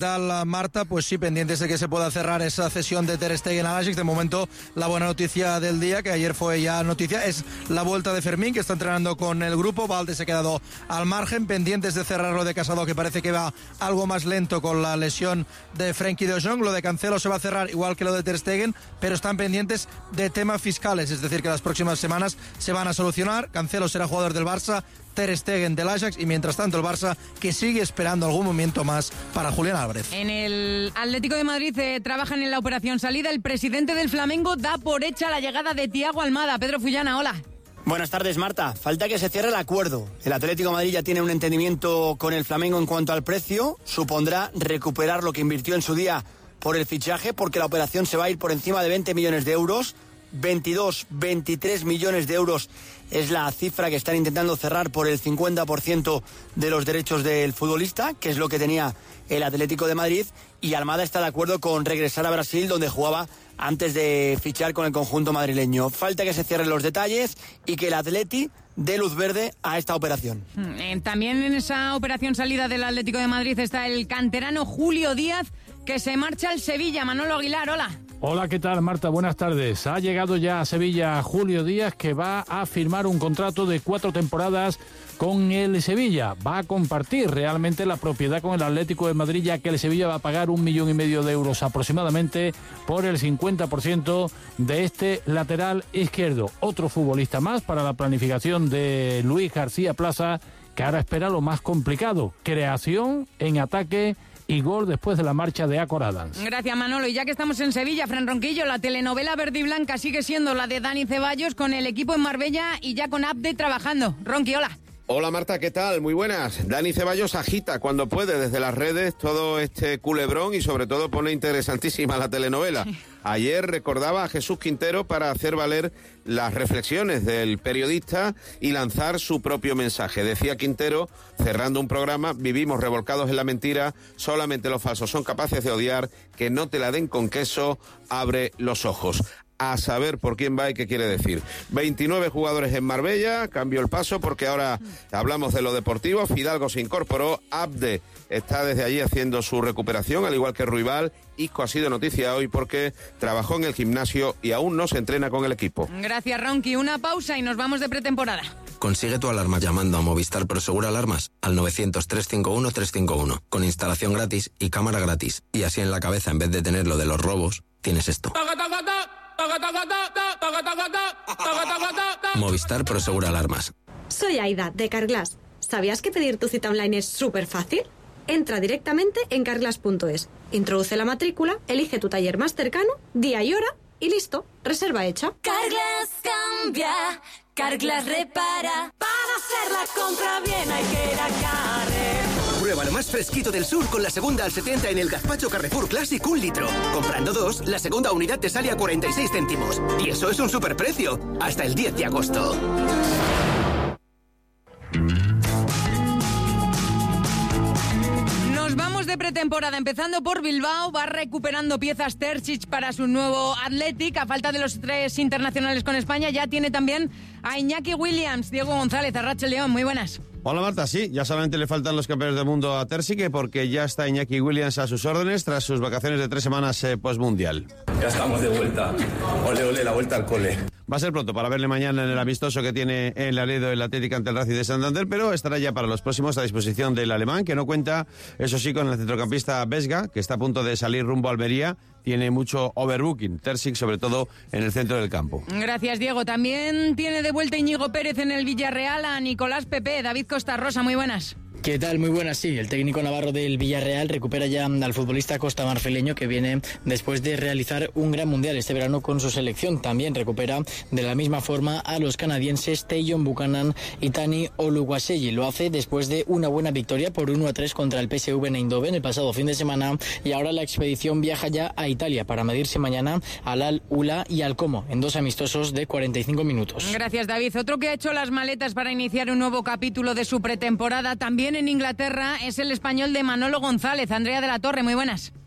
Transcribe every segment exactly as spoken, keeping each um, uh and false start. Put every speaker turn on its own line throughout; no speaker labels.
Tal, Marta, pues sí, pendientes de que se pueda cerrar esa cesión de Ter Stegen al Ajax. De momento, la buena noticia del día, que ayer fue ya noticia, es la vuelta de Fermín, que está entrenando con el grupo. Valde se ha quedado al margen, pendientes de cerrar lo de Casado, que parece que va algo más lento con la lesión de Frenkie de Jong. Lo de Cancelo se va a cerrar igual que lo de Ter Stegen, pero están pendientes de temas fiscales, es decir, que las próximas semanas se van a solucionar. Cancelo será jugador del Barça, Ter Stegen del Ajax, y mientras tanto el Barça, que sigue esperando algún momento más para Julián Álvarez.
En el Atlético de Madrid eh, trabajan en la operación salida. El presidente del Flamengo da por hecha la llegada de Thiago Almada. Pedro Fullana, hola.
Buenas tardes, Marta. Falta que se cierre el acuerdo. El Atlético de Madrid ya tiene un entendimiento con el Flamengo en cuanto al precio. Supondrá recuperar lo que invirtió en su día por el fichaje, porque la operación se va a ir por encima de veinte millones de euros. veintidós, veintitrés millones de euros es la cifra que están intentando cerrar por el cincuenta por ciento de los derechos del futbolista, que es lo que tenía el Atlético de Madrid, y Almada está de acuerdo con regresar a Brasil, donde jugaba antes de fichar con el conjunto madrileño. Falta que se cierren los detalles y que el Atleti dé luz verde a esta operación.
También en esa operación salida del Atlético de Madrid está el canterano Julio Díaz, que se marcha al Sevilla. Manolo Aguilar, hola.
Hola, ¿qué tal, Marta? Buenas tardes. Ha llegado ya a Sevilla Julio Díaz, que va a firmar un contrato de cuatro temporadas con el Sevilla. Va a compartir realmente la propiedad con el Atlético de Madrid, ya que el Sevilla va a pagar un millón y medio de euros aproximadamente por el cincuenta por ciento de este lateral izquierdo. Otro futbolista más para la planificación de Luis García Plaza, que ahora espera lo más complicado: creación en ataque y gol después de la marcha de Acor Adams.
Gracias, Manolo. Y ya que estamos en Sevilla, Fran Ronquillo, la telenovela verde y blanca sigue siendo la de Dani Ceballos, con el equipo en Marbella y ya con Abde trabajando. Ronqui, hola.
Hola Marta, ¿qué tal? Muy buenas. Dani Ceballos agita cuando puede desde las redes todo este culebrón y sobre todo pone interesantísima la telenovela. Ayer recordaba a Jesús Quintero para hacer valer las reflexiones del periodista y lanzar su propio mensaje. Decía Quintero, cerrando un programa: vivimos revolcados en la mentira, solamente los falsos son capaces de odiar, que no te la den con queso, abre los ojos. A saber por quién va y qué quiere decir. veintinueve jugadores en Marbella, cambió el paso porque ahora hablamos de lo deportivo. Fidalgo se incorporó, Abde está desde allí haciendo su recuperación, al igual que Ruibal. Isco ha sido noticia hoy porque trabajó en el gimnasio y aún no se entrena con el equipo.
Gracias, Ronqui. Una pausa y nos vamos de pretemporada.
Consigue tu alarma llamando a Movistar Prosegur Alarmas al novecientos, trescientos cincuenta y uno, trescientos cincuenta y uno, con instalación gratis y cámara gratis. Y así en la cabeza, en vez de tener lo de los robos, tienes esto. Movistar Prosegur Alarmas.
Soy Aida, de Carglass. ¿Sabías que pedir tu cita online es súper fácil? Entra directamente en carglass punto es, introduce la matrícula, elige tu taller más cercano, día y hora y listo, reserva hecha.
Carglass cambia, Carglass repara. Para hacer la compra bien hay que ir a Carrefour.
Prueba lo más fresquito del sur con la segunda al setenta en el gazpacho Carrefour Classic un litro. Comprando dos, la segunda unidad te sale a cuarenta y seis céntimos. Y eso es un superprecio. Hasta el diez de agosto.
Nos vamos de pretemporada, empezando por Bilbao. Va recuperando piezas Terzic para su nuevo Athletic. A falta de los tres internacionales con España, ya tiene también a Iñaki Williams. Diego González, Arrache León, muy buenas.
Hola Marta, sí, ya solamente le faltan los campeones del mundo a Terzic, porque ya está Iñaki Williams a sus órdenes tras sus vacaciones de tres semanas eh, postmundial.
Ya estamos de vuelta. Ole, ole, la vuelta al cole.
Va a ser pronto para verle mañana en el amistoso que tiene en Laredo el Atlético ante el Racing de Santander, pero estará ya para los próximos a disposición del alemán, que no cuenta, eso sí, con el centrocampista Vesga, que está a punto de salir rumbo a Almería. Tiene mucho overbooking, Terzic, sobre todo en el centro del campo.
Gracias, Diego. También tiene de vuelta Íñigo Pérez en el Villarreal a Nicolás Pepe. David Costa Rosa, muy buenas.
¿Qué tal? Muy buenas, sí. El técnico navarro del Villarreal recupera ya al futbolista costamarfileño, que viene después de realizar un gran mundial este verano con su selección. También recupera de la misma forma a los canadienses Tayon Buchanan y Tani Oluwaseyi. Lo hace después de una buena victoria por uno a tres contra el P S V Eindhoven el pasado fin de semana, y ahora la expedición viaja ya a Italia para medirse mañana al Al Ula y al Como en dos amistosos de cuarenta y cinco minutos.
Gracias, David. Otro que ha hecho las maletas para iniciar un nuevo capítulo de su pretemporada también en Inglaterra es el español de Manolo González. Andrea de la Torre, muy buenas.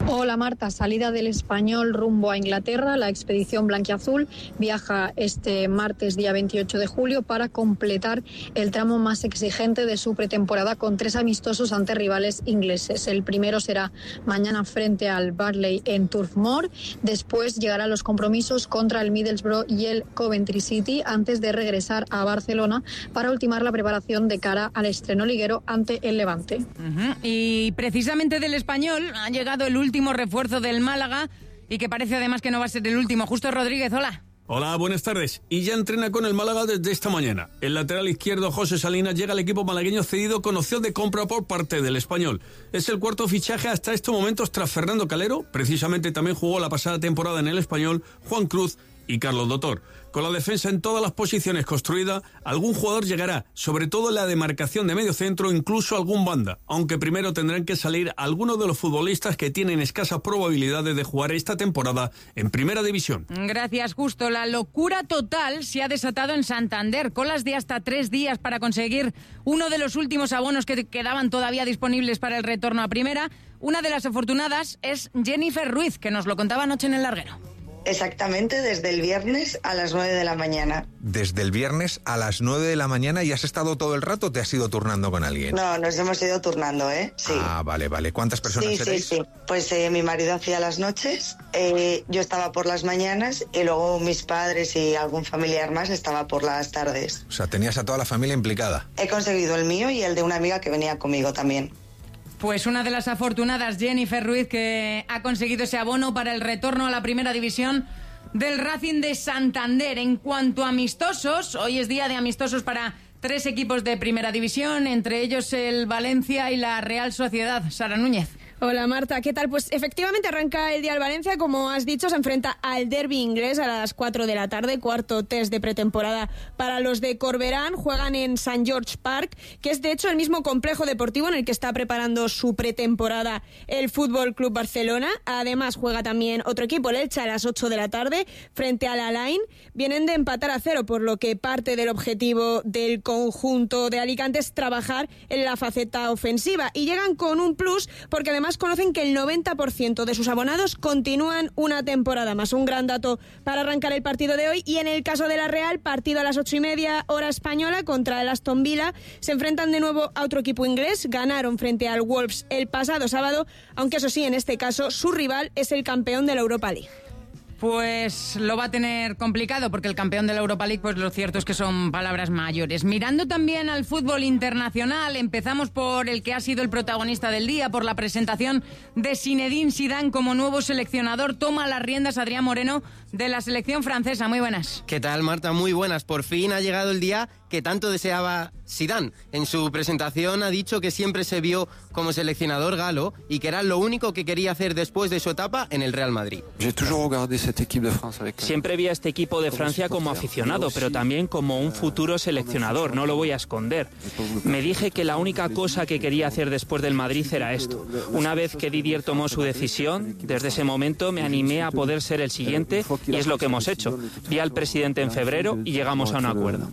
Hola Marta, salida del Español rumbo a Inglaterra. La expedición blanquiazul viaja este martes día veintiocho de julio para completar el tramo más exigente de su pretemporada con tres amistosos ante rivales ingleses. El primero será mañana frente al Burnley en Turf Moor. Después llegarán los compromisos contra el Middlesbrough y el Coventry City antes de regresar a Barcelona para ultimar la preparación de cara al estreno liguero ante el Levante.
Uh-huh. Y precisamente del Español ha llegado el último último refuerzo del Málaga y que parece además que no va a ser el último. Justo Rodríguez, hola.
Hola, buenas tardes. Y ya entrena con el Málaga desde esta mañana. El lateral izquierdo José Salinas llega al equipo malagueño cedido con opción de compra por parte del Español. Es el cuarto fichaje hasta estos momentos tras Fernando Calero. Precisamente también jugó la pasada temporada en el Español Juan Cruz y Carlos Dotor. Con la defensa en todas las posiciones construida, algún jugador llegará, sobre todo en la demarcación de medio centro, incluso algún banda, aunque primero tendrán que salir algunos de los futbolistas que tienen escasas probabilidades de jugar esta temporada en Primera División.
Gracias, Justo. La locura total se ha desatado en Santander. Colas de hasta tres días para conseguir uno de los últimos abonos que quedaban todavía disponibles para el retorno a Primera. Una de las afortunadas es Jennifer Ruiz, que nos lo contaba anoche en el larguero.
Exactamente, desde el viernes a las nueve de la mañana.
Desde el viernes a las nueve de la mañana, ¿y has estado todo el rato o te has ido turnando con alguien?
No, nos hemos ido turnando, ¿eh? Sí.
Ah, vale, vale. ¿Cuántas personas
sí,
erais?
Sí, sí, pues eh, mi marido hacía las noches, eh, yo estaba por las mañanas y luego mis padres y algún familiar más estaba por las tardes.
O sea, tenías a toda la familia implicada.
He conseguido el mío y el de una amiga que venía conmigo también.
Pues una de las afortunadas, Jennifer Ruiz, que ha conseguido ese abono para el retorno a la Primera División del Racing de Santander. En cuanto a amistosos, hoy es día de amistosos para tres equipos de Primera División, entre ellos el Valencia y la Real Sociedad. Sara Núñez.
Hola Marta, ¿qué tal? Pues efectivamente arranca el día el Valencia, como has dicho, se enfrenta al derbi inglés a las cuatro de la tarde, cuarto test de pretemporada para los de Corberán. Juegan en Saint George Park, que es de hecho el mismo complejo deportivo en el que está preparando su pretemporada el Fútbol Club Barcelona. Además juega también otro equipo, el Elche, a las ocho de la tarde frente al Alain. Vienen de empatar a cero, por lo que parte del objetivo del conjunto de Alicante es trabajar en la faceta ofensiva, y llegan con un plus porque además conocen que el noventa por ciento de sus abonados continúan una temporada más. Un gran dato para arrancar el partido de hoy. Y en el caso de la Real, partido a las ocho y media hora española contra el Aston Villa. Se enfrentan de nuevo a otro equipo inglés. Ganaron frente al Wolves el pasado sábado, aunque eso sí, en este caso su rival es el campeón de la Europa League.
Pues lo va a tener complicado porque el campeón de la Europa League, pues lo cierto es que son palabras mayores. Mirando también al fútbol internacional, empezamos por el que ha sido el protagonista del día, por la presentación de Zinedine Zidane como nuevo seleccionador. Toma las riendas Adrián Moreno de la selección francesa. Muy buenas.
¿Qué tal, Marta? Muy buenas. Por fin ha llegado el día que tanto deseaba Zidane. En su presentación ha dicho que siempre se vio como seleccionador galo y que era lo único que quería hacer después de su etapa en el Real Madrid.
Siempre vi a este equipo de Francia como aficionado, pero también como un futuro seleccionador, no lo voy a esconder. Me dije que la única cosa que quería hacer después del Madrid era esto. Una vez que Didier tomó su decisión, desde ese momento me animé a poder ser el siguiente, y es lo que hemos hecho. Vi al presidente en febrero y llegamos a un acuerdo.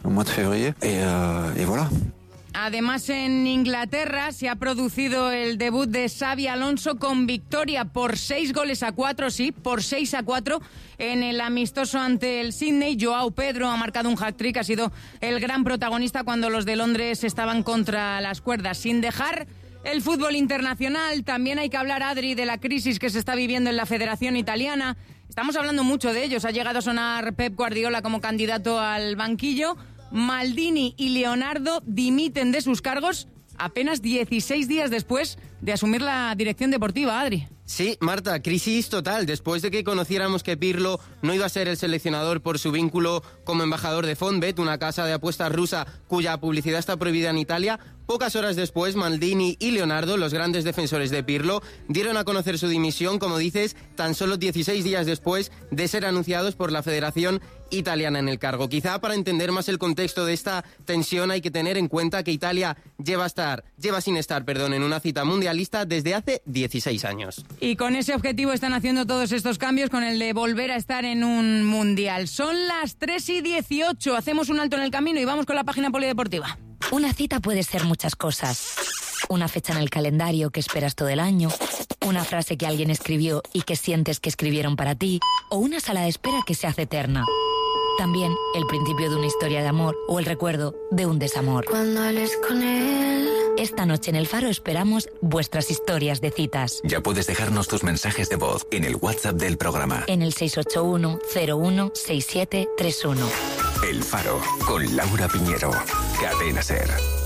Además, en Inglaterra se ha producido el debut de Xabi Alonso con victoria por seis goles a cuatro, sí, por seis a cuatro en el amistoso ante el Sydney. Joao Pedro ha marcado un hat-trick, ha sido el gran protagonista cuando los de Londres estaban contra las cuerdas. Sin dejar el fútbol internacional, también hay que hablar, Adri, de la crisis que se está viviendo en la Federación Italiana. Estamos hablando mucho de ellos. Ha llegado a sonar Pep Guardiola como candidato al banquillo. Maldini y Leonardo dimiten de sus cargos apenas dieciséis días después de asumir la dirección deportiva, Adri.
Sí, Marta, crisis total. Después de que conociéramos que Pirlo no iba a ser el seleccionador por su vínculo como embajador de Fonbet, una casa de apuestas rusa cuya publicidad está prohibida en Italia, pocas horas después Maldini y Leonardo, los grandes defensores de Pirlo, dieron a conocer su dimisión, como dices, tan solo dieciséis días después de ser anunciados por la Federación Italiana en el cargo. Quizá para entender más el contexto de esta tensión hay que tener en cuenta que Italia lleva, estar, lleva sin estar perdón, en una cita mundialista desde hace dieciséis años.
Y con ese objetivo están haciendo todos estos cambios, con el de volver a estar en un mundial. Son las tres y dieciocho, hacemos un alto en el camino y vamos con la página polideportiva.
Una cita puede ser muchas cosas. una fecha en el calendario que esperas todo el año, una frase que alguien escribió y que sientes que escribieron para ti, o una sala de espera que se hace eterna. También el principio de una historia de amor o el recuerdo de un desamor.
Cuando hables con él.
Esta noche en El Faro esperamos vuestras historias de citas.
Ya puedes dejarnos tus mensajes de voz en el WhatsApp del programa.
En el seis ocho uno cero uno seis siete tres uno.
El Faro, con Laura Piñero. Cadena SER.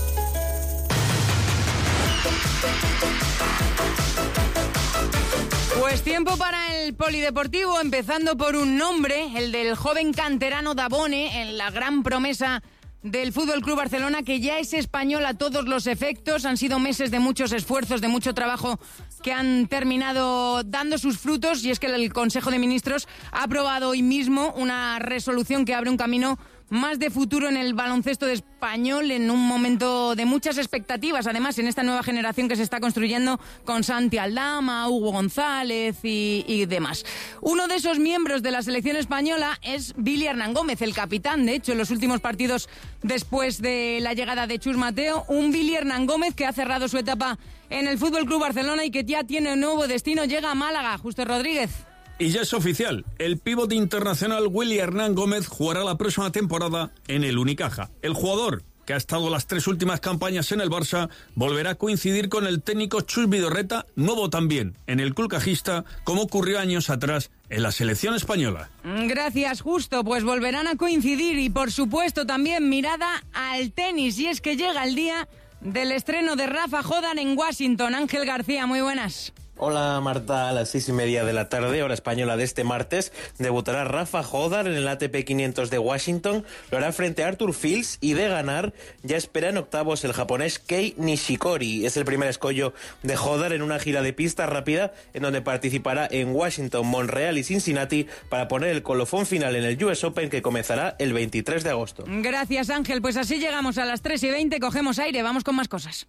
Pues tiempo para el polideportivo, empezando por un nombre, el del joven canterano Dabone, en la gran promesa del Fútbol Club Barcelona, que ya es español a todos los efectos. Han sido meses de muchos esfuerzos, de mucho trabajo, que han terminado dando sus frutos, y es que el Consejo de Ministros ha aprobado hoy mismo una resolución que abre un camino más de futuro en el baloncesto de español, en un momento de muchas expectativas, además, en esta nueva generación que se está construyendo con Santi Aldama, Hugo González y, y demás. Uno de esos miembros de la selección española es Billy Hernán Gómez, el capitán, de hecho, en los últimos partidos después de la llegada de Chus Mateo, un Billy Hernán Gómez que ha cerrado su etapa en el F C Barcelona y que ya tiene un nuevo destino, llega a Málaga. Justo Rodríguez.
Y ya es oficial, el pívot internacional Willy Hernán Gómez jugará la próxima temporada en el Unicaja. El jugador, que ha estado las tres últimas campañas en el Barça, volverá a coincidir con el técnico Chus Vidorreta, nuevo también en el club cajista, como ocurrió años atrás en la selección española.
Gracias, Justo. Pues volverán a coincidir y, por supuesto, también mirada al tenis. Y es que llega el día del estreno de Rafa Jodar en Washington. Ángel García, muy buenas.
Hola Marta, a las seis y media de la tarde, hora española de este martes, debutará Rafa Jodar en el A T P quinientos de Washington, lo hará frente a Arthur Fields y de ganar ya espera en octavos el japonés Kei Nishikori. Es el primer escollo de Jodar en una gira de pista rápida en donde participará en Washington, Montreal y Cincinnati para poner el colofón final en el U S Open que comenzará el veintitrés de agosto.
Gracias Ángel, pues así llegamos a las tres y veinte, cogemos aire, vamos con más cosas.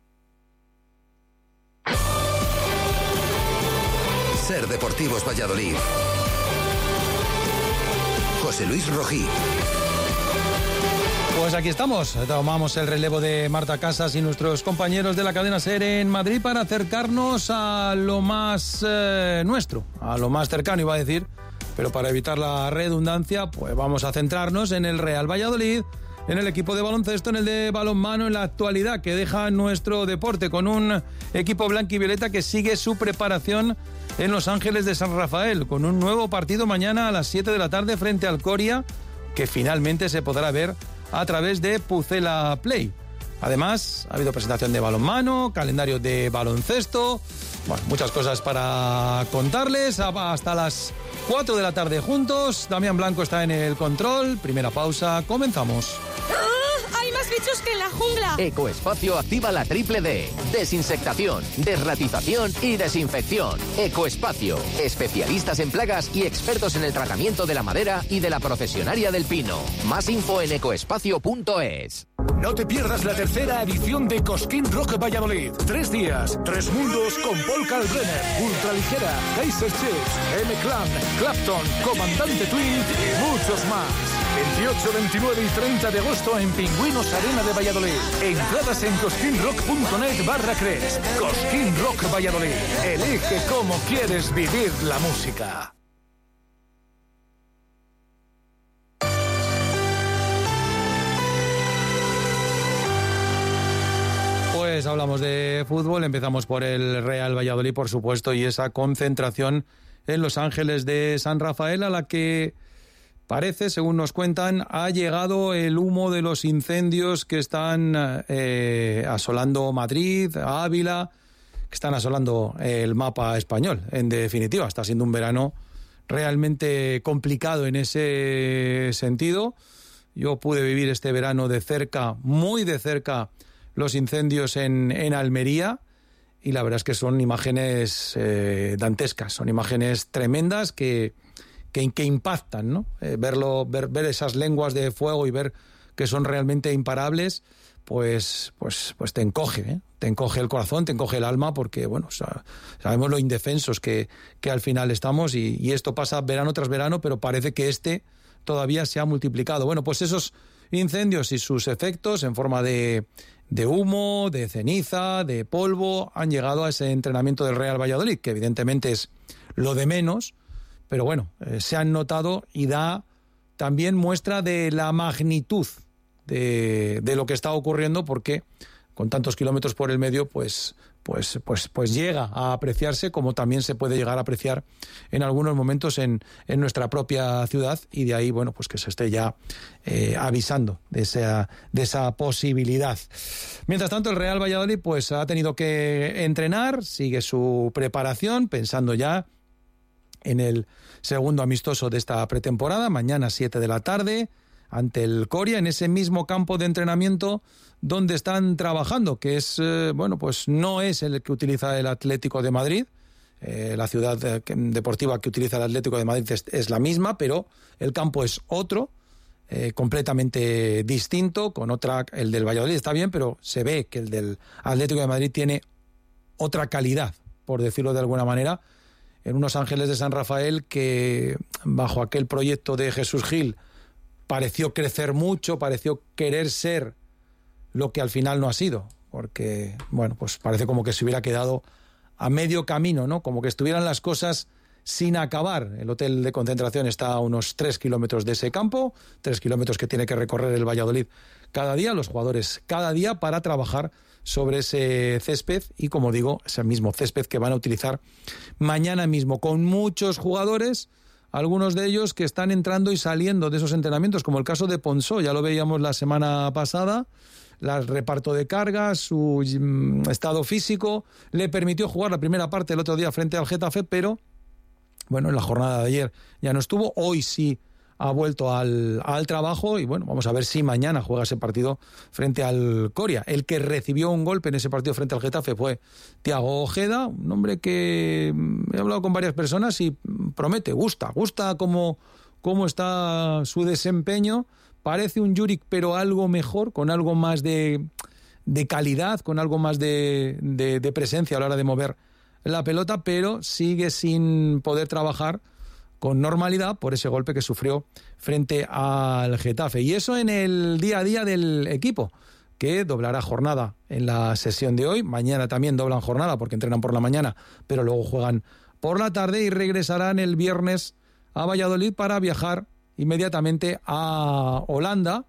SER Deportivos Valladolid. José Luis Rojí.
Pues aquí estamos, tomamos el relevo de Marta Casas y nuestros compañeros de la cadena SER en Madrid para acercarnos a lo más eh, nuestro, a lo más cercano iba a decir, pero para evitar la redundancia, pues vamos a centrarnos en el Real Valladolid, en el equipo de baloncesto, en el de balonmano, en la actualidad que deja nuestro deporte, con un equipo blanquivioleta que sigue su preparación en Los Ángeles de San Rafael, con un nuevo partido mañana a las siete de la tarde frente al Coria, que finalmente se podrá ver a través de Pucela Play. Además, ha habido presentación de balonmano, calendario de baloncesto, bueno, muchas cosas para contarles. Hasta las cuatro de la tarde juntos. Damián Blanco está en el control. Primera pausa, comenzamos.
¡Ah! ¡Hay más bichos que en la jungla!
Ecoespacio activa la triple D. Desinsectación, desratización y desinfección. Ecoespacio. Especialistas en plagas y expertos en el tratamiento de la madera y de la profesionaria del pino. Más info en ecoespacio punto es.
No te pierdas la tercera edición de Cosquín Rock Valladolid. Tres días, tres mundos con Paul Kalbrenner, Ultraligera, Geyser Chiefs, M-Clan, Clapton, Comandante Twin y muchos más. veintiocho, veintinueve y treinta de agosto en Pingüinos Arena de Valladolid. Entradas en cosquinrock punto net barra Cres. Cosquín Rock Valladolid. Elige cómo quieres vivir la música.
Pues hablamos de fútbol, empezamos por el Real Valladolid, por supuesto, y esa concentración en Los Ángeles de San Rafael, a la que parece, según nos cuentan, ha llegado el humo de los incendios que están eh, asolando Madrid, Ávila, que están asolando el mapa español. En definitiva, está siendo un verano realmente complicado en ese sentido. Yo pude vivir este verano de cerca, muy de cerca, los incendios en, en Almería, y la verdad es que son imágenes eh, dantescas, son imágenes tremendas que, que, que impactan, ¿no? Eh, verlo, ver, ver esas lenguas de fuego y ver que son realmente imparables, pues, pues, pues te encoge, ¿eh? Te encoge el corazón, te encoge el alma, porque bueno, sabemos lo indefensos que, que al final estamos, y, y esto pasa verano tras verano, pero parece que este todavía se ha multiplicado. Bueno, pues esos incendios y sus efectos en forma de de humo, de ceniza, de polvo, han llegado a ese entrenamiento del Real Valladolid, que evidentemente es lo de menos, pero bueno, eh, se han notado y da también muestra de la magnitud de, de lo que está ocurriendo, porque con tantos kilómetros por el medio, pues, pues, pues, pues llega a apreciarse, como también se puede llegar a apreciar en algunos momentos en, en nuestra propia ciudad, y de ahí, bueno, pues que se esté ya eh, avisando de esa, de esa posibilidad. Mientras tanto, el Real Valladolid pues ha tenido que entrenar, sigue su preparación, pensando ya en el segundo amistoso de esta pretemporada, mañana siete de la tarde, ante el Coria, en ese mismo campo de entrenamiento donde están trabajando, que es, eh, bueno, pues no es el que utiliza el Atlético de Madrid. Eh, la ciudad eh, deportiva que utiliza el Atlético de Madrid es, es la misma, pero el campo es otro, eh, completamente distinto, con otra, el del Valladolid está bien, pero se ve que el del Atlético de Madrid tiene otra calidad, por decirlo de alguna manera, en unos Ángeles de San Rafael que, bajo aquel proyecto de Jesús Gil, pareció crecer mucho, pareció querer ser lo que al final no ha sido, porque, bueno, pues parece como que se hubiera quedado a medio camino, ¿no? Como que estuvieran las cosas sin acabar. El hotel de concentración está a unos tres kilómetros de ese campo, tres kilómetros que tiene que recorrer el Valladolid cada día, los jugadores cada día, para trabajar sobre ese césped, y como digo, ese mismo césped que van a utilizar mañana mismo, con muchos jugadores, algunos de ellos que están entrando y saliendo de esos entrenamientos, como el caso de Ponsó, ya lo veíamos la semana pasada. El reparto de cargas, su mm, estado físico le permitió jugar la primera parte el otro día frente al Getafe, pero bueno, en la jornada de ayer ya no estuvo. Hoy sí ha vuelto al, al trabajo, y bueno, vamos a ver si mañana juega ese partido frente al Coria. El que recibió un golpe en ese partido frente al Getafe fue Thiago Ojeda, un hombre que he hablado con varias personas y promete, gusta, gusta cómo, cómo está su desempeño. Parece un Juric, pero algo mejor, con algo más de, de calidad, con algo más de, de, de presencia a la hora de mover la pelota, pero sigue sin poder trabajar con normalidad por ese golpe que sufrió frente al Getafe. Y eso en el día a día del equipo, que doblará jornada en la sesión de hoy. Mañana también doblan jornada porque entrenan por la mañana, pero luego juegan por la tarde, y regresarán el viernes a Valladolid para viajar inmediatamente a Holanda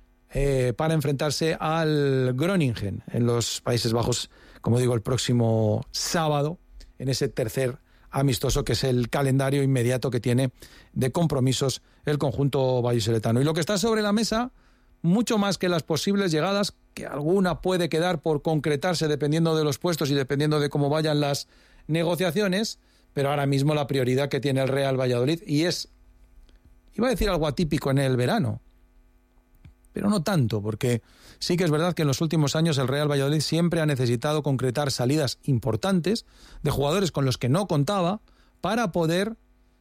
eh, para enfrentarse al Groningen en los Países Bajos, como digo, el próximo sábado, en ese tercer amistoso, que es el calendario inmediato que tiene de compromisos el conjunto vallisoletano. Y lo que está sobre la mesa, mucho más que las posibles llegadas, que alguna puede quedar por concretarse dependiendo de los puestos y dependiendo de cómo vayan las negociaciones, pero ahora mismo la prioridad que tiene el Real Valladolid, y es, iba a decir algo atípico en el verano, pero no tanto, porque sí que es verdad que en los últimos años el Real Valladolid siempre ha necesitado concretar salidas importantes de jugadores con los que no contaba para poder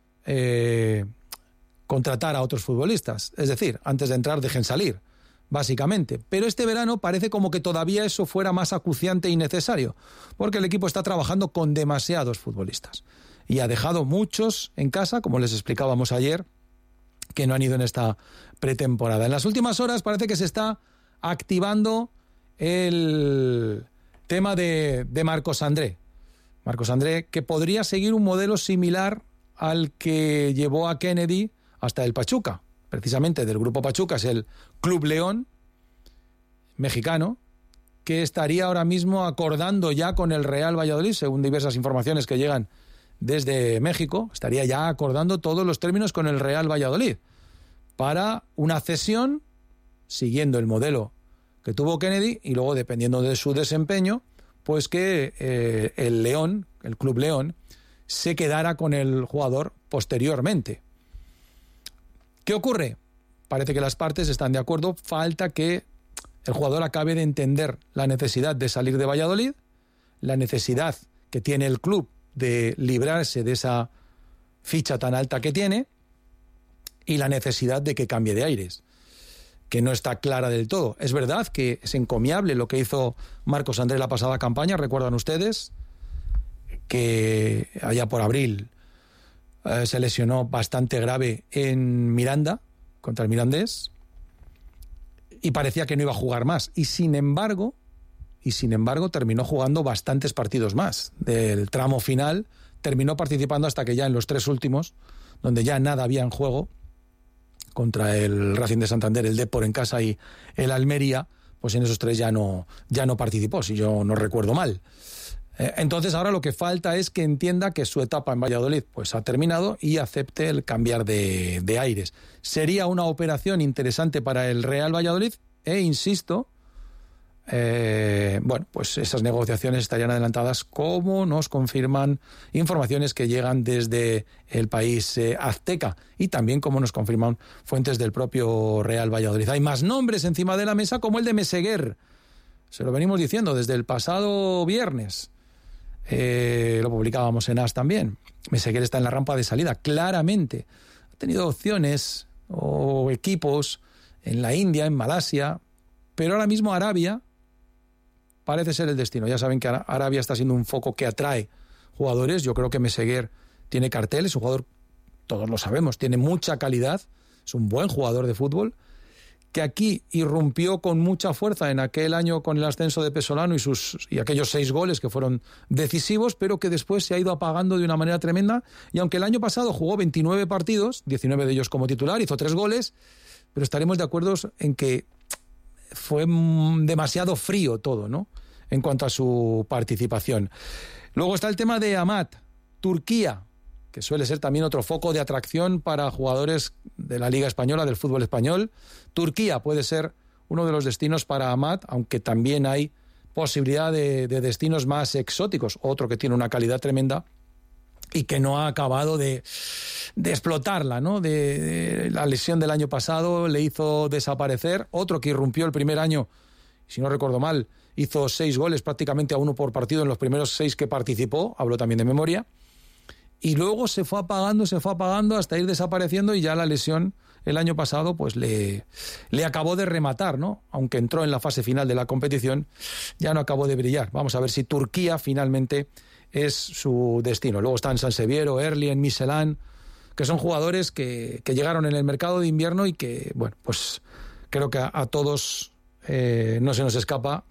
eh, contratar a otros futbolistas. Es decir, antes de entrar dejen salir, básicamente. Pero este verano parece como que todavía eso fuera más acuciante y necesario, porque el equipo está trabajando con demasiados futbolistas y ha dejado muchos en casa, como les explicábamos ayer, que no han ido en esta pretemporada. En las últimas horas parece que se está activando el tema de, de Marcos André. Marcos André, que podría seguir un modelo similar al que llevó a Kennedy hasta el Pachuca. Precisamente del grupo Pachuca es el Club León mexicano, que estaría ahora mismo acordando ya con el Real Valladolid, según diversas informaciones que llegan desde México, estaría ya acordando todos los términos con el Real Valladolid para una cesión siguiendo el modelo que tuvo Kennedy, y luego, dependiendo de su desempeño, pues que eh, el León, el Club León, se quedara con el jugador posteriormente. ¿Qué ocurre? Parece que las partes están de acuerdo, falta que el jugador acabe de entender la necesidad de salir de Valladolid, la necesidad que tiene el club de librarse de esa ficha tan alta que tiene, y la necesidad de que cambie de aires, que no está clara del todo. Es verdad que es encomiable lo que hizo Marcos André la pasada campaña, recuerdan ustedes, que allá por abril eh, se lesionó bastante grave en Miranda, contra el Mirandés, y parecía que no iba a jugar más. Y sin embargo, y sin embargo terminó jugando bastantes partidos más. Del tramo final terminó participando hasta que ya en los tres últimos, donde ya nada había en juego, contra el Racing de Santander, el Depor en casa y el Almería, pues en esos tres ya no, ya no participó, si yo no recuerdo mal. Eh, entonces ahora lo que falta es que entienda que su etapa en Valladolid pues ha terminado y acepte el cambiar de, de aires. Sería una operación interesante para el Real Valladolid e insisto, Eh, bueno, pues esas negociaciones estarían adelantadas, como nos confirman informaciones que llegan desde el país eh, azteca y también como nos confirman fuentes del propio Real Valladolid. Hay más nombres encima de la mesa, como el de Meseguer. Se lo venimos diciendo desde el pasado viernes. Eh, lo publicábamos en AS también. Meseguer está en la rampa de salida, claramente. Ha tenido opciones o equipos en la India, en Malasia, pero ahora mismo Arabia parece ser el destino. Ya saben que Arabia está siendo un foco que atrae jugadores. Yo creo que Meseguer tiene cartel, es un jugador, todos lo sabemos, tiene mucha calidad, es un buen jugador de fútbol, que aquí irrumpió con mucha fuerza en aquel año con el ascenso de Pesolano y, sus, y aquellos seis goles que fueron decisivos, pero que después se ha ido apagando de una manera tremenda. Y aunque el año pasado jugó veintinueve partidos, diecinueve de ellos como titular, hizo tres goles, pero estaremos de acuerdo en que fue demasiado frío todo, ¿no?, en cuanto a su participación. Luego está el tema de Amat, Turquía, que suele ser también otro foco de atracción para jugadores de la Liga Española, del fútbol español. Turquía puede ser uno de los destinos para Amat, aunque también hay posibilidad de, de destinos más exóticos. Otro que tiene una calidad tremenda y que no ha acabado de, de explotarla, ¿no? De, de la lesión del año pasado le hizo desaparecer. Otro que irrumpió el primer año, si no recuerdo mal, hizo seis goles, prácticamente a uno por partido en los primeros seis que participó, hablo también de memoria, y luego se fue apagando, se fue apagando hasta ir desapareciendo, y ya la lesión el año pasado pues le, le acabó de rematar, ¿no? Aunque entró en la fase final de la competición, ya no acabó de brillar. Vamos a ver si Turquía finalmente es su destino. Luego están Sanseviero, Erlien, Miselán, que son jugadores que, que llegaron en el mercado de invierno y que, bueno, pues creo que a, a todos eh, no se nos escapa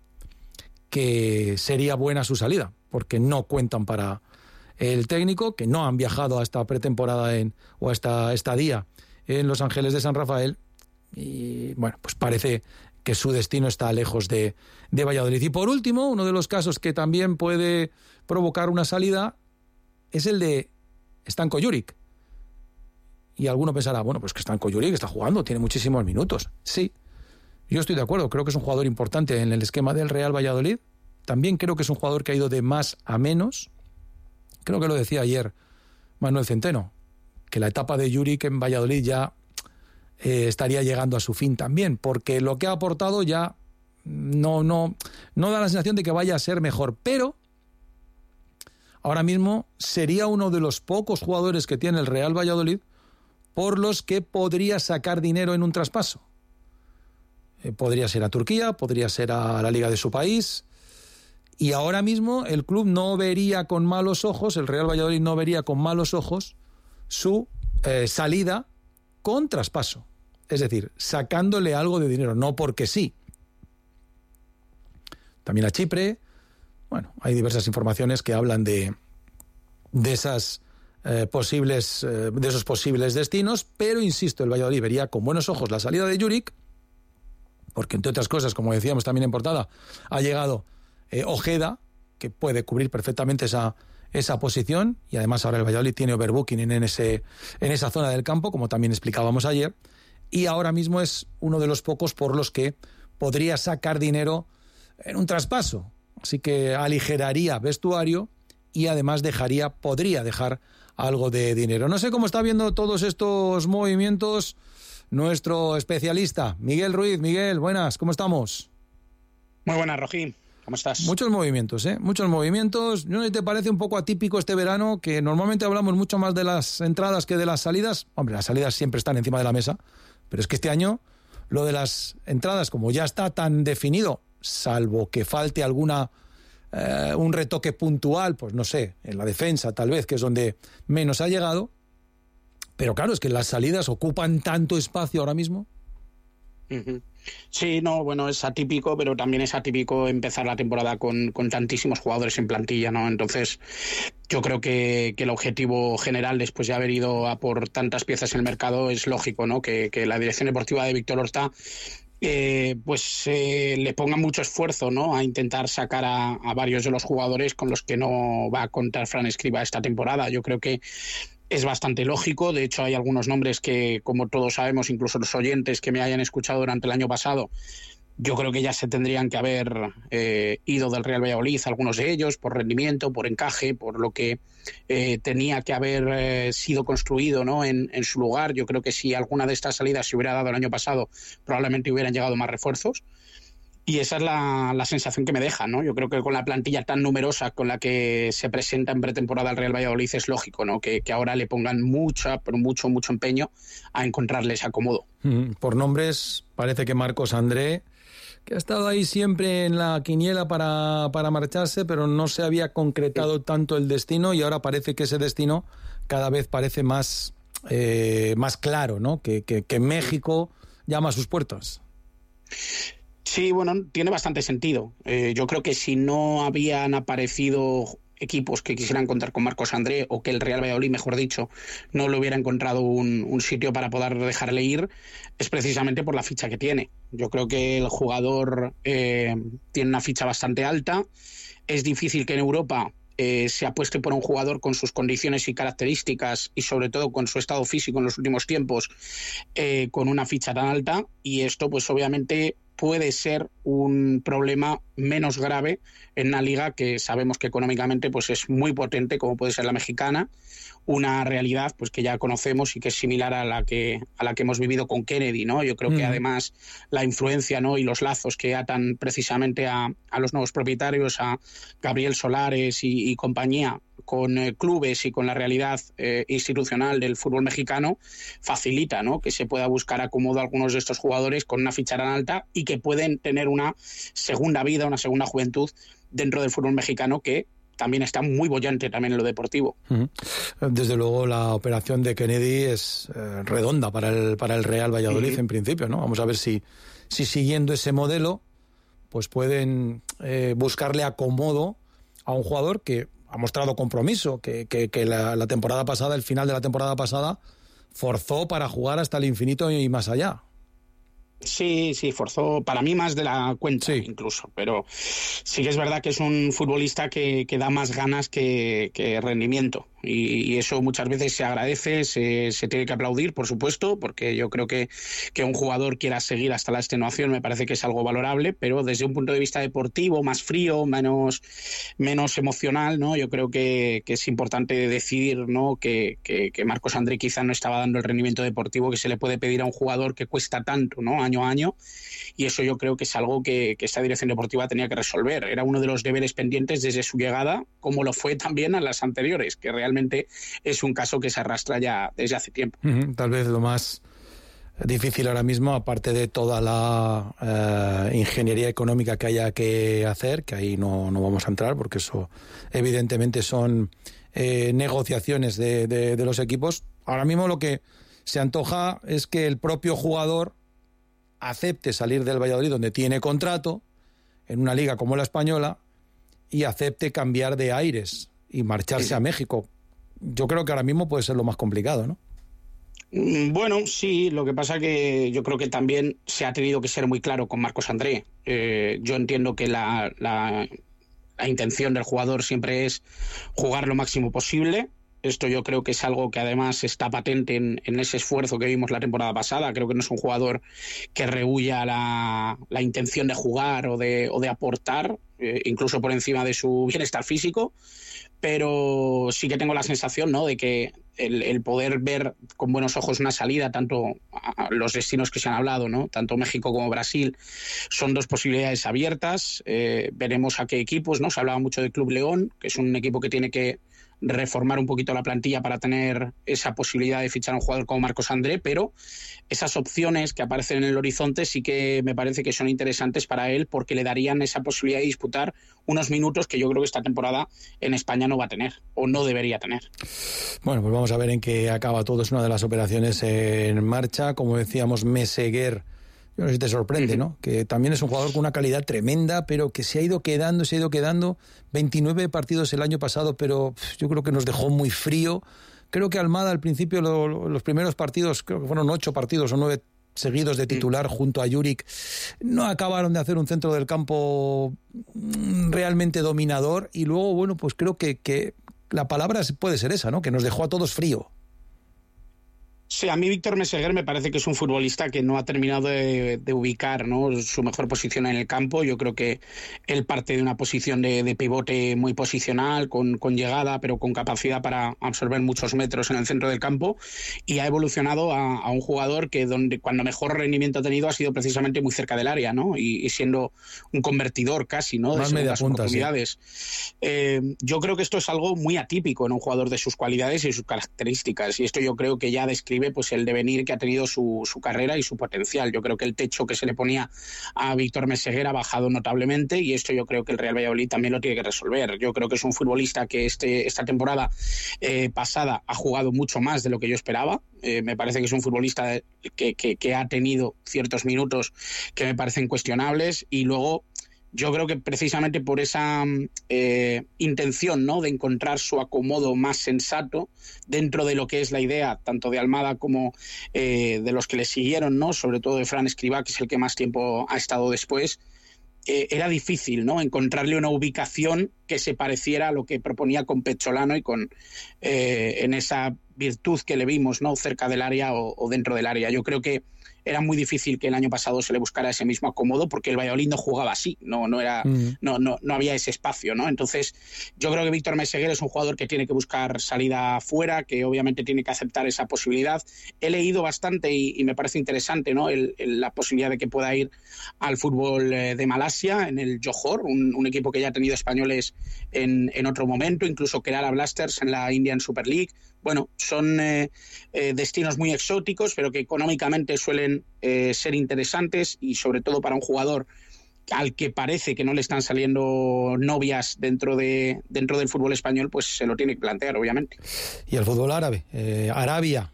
que sería buena su salida, porque no cuentan para el técnico, que no han viajado a esta pretemporada en, o a esta estadía en Los Ángeles de San Rafael, y bueno, pues parece que su destino está lejos de, de Valladolid. Y por último, uno de los casos que también puede provocar una salida es el de Stanko Juric. Y alguno pensará, bueno, pues que Stanko Juric está jugando, tiene muchísimos minutos. Sí, yo estoy de acuerdo, creo que es un jugador importante en el esquema del Real Valladolid. También creo que es un jugador que ha ido de más a menos. Creo que lo decía ayer Manuel Centeno, que la etapa de Juric en Valladolid ya eh, estaría llegando a su fin también, porque lo que ha aportado ya no, no, no da la sensación de que vaya a ser mejor, pero ahora mismo sería uno de los pocos jugadores que tiene el Real Valladolid por los que podría sacar dinero en un traspaso. Eh, podría ser a Turquía, podría ser a la liga de su país, y ahora mismo el club no vería con malos ojos, el Real Valladolid no vería con malos ojos su eh, salida con traspaso. Es decir, sacándole algo de dinero, no porque sí. También a Chipre, bueno, hay diversas informaciones que hablan de, de esas eh, posibles, eh, de esos posibles destinos, pero insisto, el Valladolid vería con buenos ojos la salida de Juric, porque entre otras cosas, como decíamos también en portada, ha llegado eh, Ojeda, que puede cubrir perfectamente esa, esa posición, y además ahora el Valladolid tiene overbooking en, ese, en esa zona del campo, como también explicábamos ayer, y ahora mismo es uno de los pocos por los que podría sacar dinero en un traspaso. Así que aligeraría vestuario y además dejaría, podría dejar algo de dinero. No sé cómo está viendo todos estos movimientos nuestro especialista, Miguel Ruiz. Miguel, buenas, ¿cómo estamos?
Muy buenas, Rojín. ¿Cómo estás?
Muchos movimientos, ¿eh? Muchos movimientos. ¿No te parece un poco atípico este verano, que normalmente hablamos mucho más de las entradas que de las salidas? Hombre, las salidas siempre están encima de la mesa, pero es que este año lo de las entradas, como ya está tan definido, salvo que falte alguna eh, un retoque puntual, pues no sé, en la defensa tal vez, que es donde menos ha llegado, pero claro, es que las salidas ocupan tanto espacio ahora mismo.
Uh-huh. Sí, no, bueno, es atípico, pero también es atípico empezar la temporada con, con tantísimos jugadores en plantilla, ¿no? Entonces, yo creo que, que el objetivo general, después de haber ido a por tantas piezas en el mercado, es lógico, ¿no? Que, que la dirección deportiva de Víctor Horta Eh, pues eh, le ponga mucho esfuerzo, ¿no? A intentar sacar a, a varios de los jugadores con los que no va a contar Fran Escribá esta temporada. Yo creo que es bastante lógico. De hecho, hay algunos nombres que, como todos sabemos, incluso los oyentes que me hayan escuchado durante el año pasado, yo creo que ya se tendrían que haber eh, ido del Real Valladolid, algunos de ellos, por rendimiento, por encaje, por lo que eh, tenía que haber eh, sido construido, ¿no? en, en su lugar. Yo creo que si alguna de estas salidas se hubiera dado el año pasado, probablemente hubieran llegado más refuerzos. Y esa es la, la sensación que me deja, ¿no? Yo creo que con la plantilla tan numerosa con la que se presenta en pretemporada el Real Valladolid es lógico, ¿no? Que, que ahora le pongan mucha, pero mucho, mucho empeño a encontrarles acomodo.
Mm, por nombres, parece que Marcos André, que ha estado ahí siempre en la quiniela para, para marcharse, pero no se había concretado tanto el destino, y ahora parece que ese destino cada vez parece más, eh, más claro, ¿no? Que, que, que México llama a sus puertas.
Sí, bueno, tiene bastante sentido. Eh, yo creo que si no habían aparecido equipos que quisieran contar con Marcos André, o que el Real Valladolid, mejor dicho, no le hubiera encontrado un, un sitio para poder dejarle ir, es precisamente por la ficha que tiene. Yo creo que el jugador eh, tiene una ficha bastante alta. Es difícil que en Europa eh, se apueste por un jugador con sus condiciones y características, y sobre todo con su estado físico en los últimos tiempos, eh, con una ficha tan alta, y esto pues obviamente puede ser un problema menos grave en una liga que sabemos que económicamente pues es muy potente, como puede ser la mexicana, una realidad pues que ya conocemos y que es similar a la que a la que hemos vivido con Kennedy, ¿no? Yo creo mm. que además la influencia, ¿no? y los lazos que atan precisamente a, a los nuevos propietarios, a Gabriel Solares y, y compañía, con eh, clubes y con la realidad eh, institucional del fútbol mexicano, facilita, ¿no? que se pueda buscar acomodo a algunos de estos jugadores con una ficha tan alta y que pueden tener una segunda vida, una segunda juventud dentro del fútbol mexicano, que también está muy bollante también en lo deportivo.
Desde luego la operación de Kennedy es eh, redonda para el, para el Real Valladolid uh-huh. en principio, ¿no? Vamos a ver si, si siguiendo ese modelo pues pueden eh, buscarle acomodo a un jugador que ha mostrado compromiso, que, que, que la, la temporada pasada, el final de la temporada pasada, forzó para jugar hasta el infinito y más allá.
Sí, sí, forzó para mí más de la cuenta, sí. incluso, pero sí que es verdad que es un futbolista que, que da más ganas que, que rendimiento, y, y eso muchas veces se agradece, se, se tiene que aplaudir, por supuesto, porque yo creo que, que un jugador quiera seguir hasta la extenuación me parece que es algo valorable, pero desde un punto de vista deportivo, más frío, menos, menos emocional, ¿no? Yo creo que, que es importante decidir, ¿no? que, que, que Marcos André quizá no estaba dando el rendimiento deportivo que se le puede pedir a un jugador que cuesta tanto, ¿no? año a año, y eso yo creo que es algo que, que esta dirección deportiva tenía que resolver. Era uno de los deberes pendientes desde su llegada, como lo fue también a las anteriores, que realmente es un caso que se arrastra ya desde hace tiempo.
Uh-huh. Tal vez lo más difícil ahora mismo, aparte de toda la eh, ingeniería económica que haya que hacer, que ahí no, no vamos a entrar, porque eso evidentemente son eh, negociaciones de, de, de los equipos. Ahora mismo lo que se antoja es que el propio jugador acepte salir del Valladolid, donde tiene contrato, en una liga como la española, y acepte cambiar de aires y marcharse sí. a México. Yo creo que ahora mismo puede ser lo más complicado, ¿no?
Bueno, sí, lo que pasa que yo creo que también se ha tenido que ser muy claro con Marcos André. Eh, yo entiendo que la, la, la intención del jugador siempre es jugar lo máximo posible. Esto yo creo que es algo que además está patente en, en ese esfuerzo que vimos la temporada pasada. Creo que no es un jugador que rehuya la, la intención de jugar o de, o de aportar, eh, incluso por encima de su bienestar físico, pero sí que tengo la sensación, ¿no?, de que el, el poder ver con buenos ojos una salida, tanto a los destinos que se han hablado, ¿no?, tanto México como Brasil, son dos posibilidades abiertas. Eh, veremos a qué equipos, ¿no? Se hablaba mucho del Club León, que es un equipo que tiene que reformar un poquito la plantilla para tener esa posibilidad de fichar a un jugador como Marcos André, pero esas opciones que aparecen en el horizonte sí que me parece que son interesantes para él, porque le darían esa posibilidad de disputar unos minutos que yo creo que esta temporada en España no va a tener, o no debería tener.
Bueno, pues vamos a ver en qué acaba todo. Es una de las operaciones en marcha. Como decíamos, Meseguer yo no sé si te sorprende, ¿no? Que también es un jugador con una calidad tremenda, pero que se ha ido quedando, se ha ido quedando. veintinueve partidos el año pasado, pero yo creo que nos dejó muy frío. Creo que Almada al principio, lo, lo, los primeros partidos, creo que fueron ocho partidos o nueve seguidos de titular junto a Juric, no acabaron de hacer un centro del campo realmente dominador. Y luego, bueno, pues creo que, que la palabra puede ser esa, ¿no? Que nos dejó a todos frío.
Sí, a mí Víctor Meseguer me parece que es un futbolista que no ha terminado de, de ubicar, ¿no?, su mejor posición en el campo. Yo creo que él parte de una posición de, de pivote muy posicional, con, con llegada, pero con capacidad para absorber muchos metros en el centro del campo, y ha evolucionado a, a un jugador que donde cuando mejor rendimiento ha tenido ha sido precisamente muy cerca del área, ¿no?, y, y siendo un convertidor casi, ¿no?, de segundas oportunidades. Sí. Eh, yo creo que esto es algo muy atípico en un jugador de sus cualidades y sus características, y esto yo creo que ya describe pues el devenir que ha tenido su, su carrera y su potencial. Yo creo que el techo que se le ponía a Víctor Meseguer ha bajado notablemente, y esto yo creo que el Real Valladolid también lo tiene que resolver. Yo creo que es un futbolista que este, esta temporada eh, pasada ha jugado mucho más de lo que yo esperaba. Eh, me parece que es un futbolista que, que, que ha tenido ciertos minutos que me parecen cuestionables, y luego yo creo que precisamente por esa eh, intención, ¿no?, de encontrar su acomodo más sensato dentro de lo que es la idea tanto de Almada como eh, de los que le siguieron, ¿no?, sobre todo de Fran Escribá, que es el que más tiempo ha estado después, eh, era difícil, ¿no?, encontrarle una ubicación que se pareciera a lo que proponía con Pecholano y con eh, en esa virtud que le vimos, ¿no?, cerca del área o, o dentro del área. Yo creo que era muy difícil que el año pasado se le buscara ese mismo acomodo, porque el Valladolid no jugaba así, no, no, era, mm. no, no, no había ese espacio, ¿no? Entonces, yo creo que Víctor Meseguer es un jugador que tiene que buscar salida fuera, que obviamente tiene que aceptar esa posibilidad. He leído bastante y, y me parece interesante, ¿no?, el, el, la posibilidad de que pueda ir al fútbol de Malasia, en el Johor, un, un equipo que ya ha tenido españoles en, en otro momento, incluso Kerala Blasters en la Indian Super League. Bueno, son eh, eh, destinos muy exóticos, pero que económicamente suelen eh, ser interesantes, y sobre todo para un jugador al que parece que no le están saliendo novias dentro de dentro del fútbol español, pues se lo tiene que plantear, obviamente.
Y el fútbol árabe, eh, Arabia,